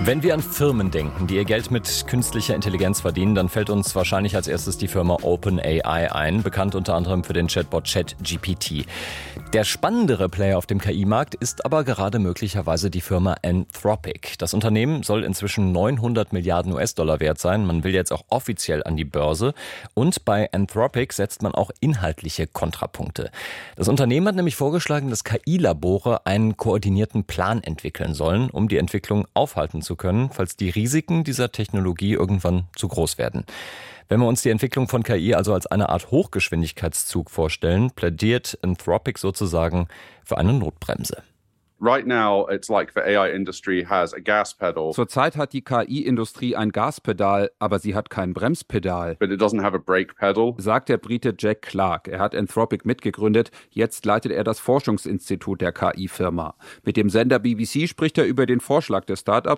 Wenn wir an Firmen denken, die ihr Geld mit künstlicher Intelligenz verdienen, dann fällt uns wahrscheinlich als erstes die Firma OpenAI ein, bekannt unter anderem für den Chatbot ChatGPT. Der spannendere Player auf dem KI-Markt ist aber gerade möglicherweise die Firma Anthropic. Das Unternehmen soll inzwischen 900 Milliarden US-Dollar wert sein. Man will jetzt auch offiziell an die Börse. Und bei Anthropic setzt man auch inhaltliche Kontrapunkte. Das Unternehmen hat nämlich vorgeschlagen, dass KI-Labore einen koordinierten Plan entwickeln sollen, um die Entwicklung aufhalten zu können, falls die Risiken dieser Technologie irgendwann zu groß werden. Wenn wir uns die Entwicklung von KI also als eine Art Hochgeschwindigkeitszug vorstellen, plädiert Anthropic sozusagen für eine Notbremse. Right now, it's like the AI industry has a gas pedal. Zurzeit hat die KI-Industrie ein Gaspedal, aber sie hat kein Bremspedal. But it doesn't have a brake pedal. Sagt der Brite Jack Clark. Er hat Anthropic mitgegründet. Jetzt leitet er das Forschungsinstitut der KI-Firma. Mit dem Sender BBC spricht er über den Vorschlag des Startups